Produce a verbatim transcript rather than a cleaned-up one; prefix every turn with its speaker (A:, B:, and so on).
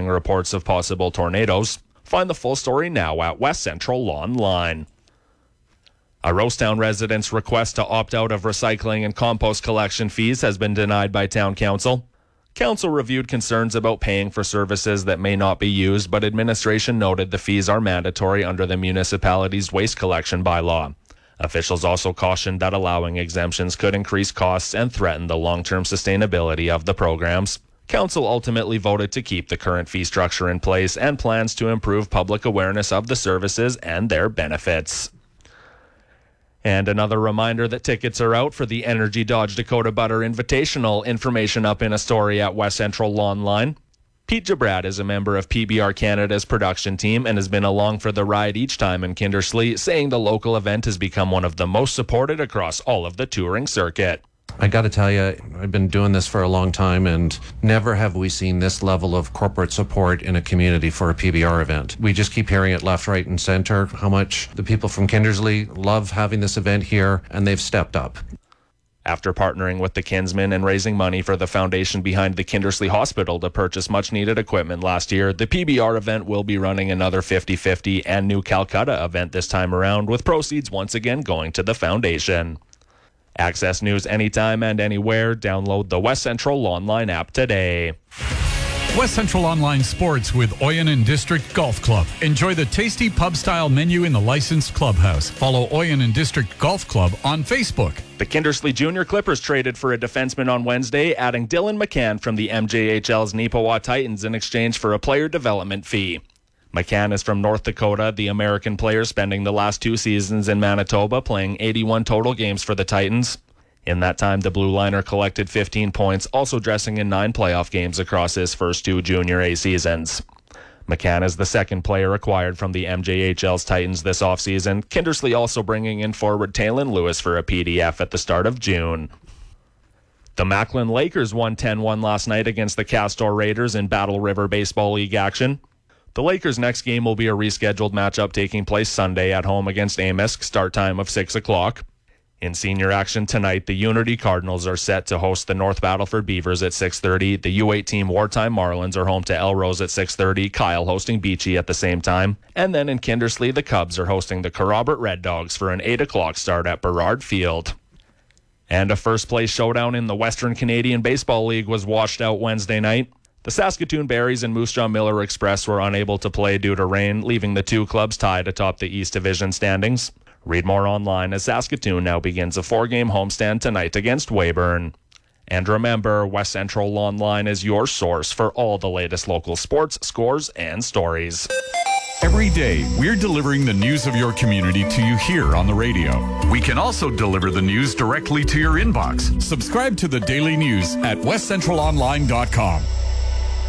A: citing reports of possible tornadoes. Find the full story now at West Central Online. A Rosetown resident's request to opt out of recycling and compost collection fees has been denied by Town Council. Council reviewed concerns about paying for services that may not be used, but administration noted the fees are mandatory under the municipality's waste collection bylaw. Officials also cautioned that allowing exemptions could increase costs and threaten the long-term sustainability of the programs. Council ultimately voted to keep the current fee structure in place and plans to improve public awareness of the services and their benefits. And another reminder that tickets are out for the Energy Dodge Dakota Butter Invitational. Information up in a story at West Central Online. Pete Jabrad is a member of P B R Canada's production team and has been along for the ride each time in Kindersley, saying the local event has become one of the most supported across all of the touring circuit.
B: I got to tell you, I've been doing this for a long time, and never have we seen this level of corporate support in a community for a P B R event. We just keep hearing it left, right, and center, how much the people from Kindersley love having this event here, and they've stepped up.
A: After partnering with the Kinsmen and raising money for the foundation behind the Kindersley Hospital to purchase much-needed equipment last year, the P B R event will be running another fifty-fifty and new Calcutta event this time around, with proceeds once again going to the foundation. Access news anytime and anywhere. Download the West Central Online app today.
C: West Central Online Sports with Oyen District Golf Club. Enjoy the tasty pub-style menu in the licensed clubhouse. Follow Oyen District Golf Club on Facebook.
A: The Kindersley Junior Clippers traded for a defenseman on Wednesday, adding Dylan McCann from the M J H L's Neepawa Titans in exchange for a player development fee. McCann is from North Dakota, the American player spending the last two seasons in Manitoba, playing eighty-one total games for the Titans. In that time, the Blue Liner collected fifteen points, also dressing in nine playoff games across his first two Junior A seasons. McCann is the second player acquired from the M J H L's Titans this offseason, Kindersley also bringing in forward Taylon Lewis for a P D F at the start of June. The Macklin Lakers won ten one last night against the Castor Raiders in Battle River Baseball League action. The Lakers' next game will be a rescheduled matchup taking place Sunday at home against Amisk, start time of six o'clock. In senior action tonight, the Unity Cardinals are set to host the North Battleford Beavers at six thirty. The U eighteen Wartime Marlins are home to Elrose at six thirty, Kyle hosting Beachy at the same time. And then in Kindersley, the Cubs are hosting the Corrobert Red Dogs for an eight o'clock start at Burrard Field. And a first-place showdown in the Western Canadian Baseball League was washed out Wednesday night. The Saskatoon Berries and Moose Jaw Miller Express were unable to play due to rain, leaving the two clubs tied atop the East Division standings. Read more online as Saskatoon now begins a four-game homestand tonight against Weyburn. And remember, West Central Online is your source for all the latest local sports, scores, and stories.
C: Every day, we're delivering the news of your community to you here on the radio. We can also deliver the news directly to your inbox. Subscribe to the daily news at west central online dot com.